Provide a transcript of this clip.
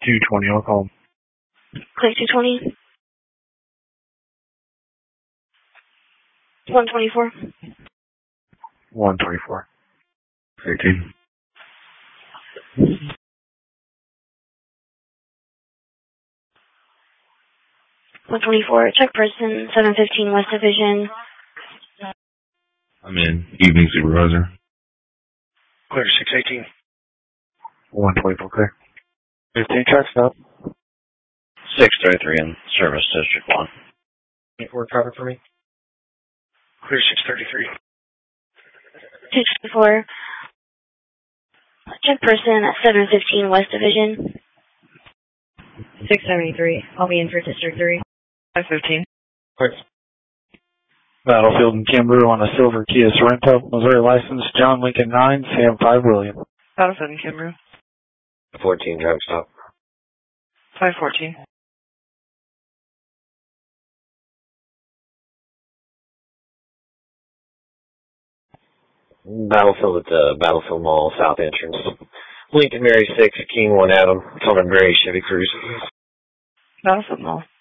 220, I'll call him. Clear 220. 124. 124. 18. 124. Check person 715 West Division. I'm in. Evening supervisor. Clear 618. 124, clear. 15 truck stop. 633 in Service District 1. Work cover for me. Clear 633. 224. Check person at 715 West Division. 673. I'll be in for District 3. 515. Battlefield and Kimbrough on a silver Kia Sorento, Missouri license, John Lincoln 9, Sam 5 William. Battlefield and Kimbrough. 14 truck stop. 514. Battlefield at the Battlefield Mall South entrance. Lincoln Mary 6, King 1 Adam, Coleman Gray Chevy Cruze. Battlefield Mall.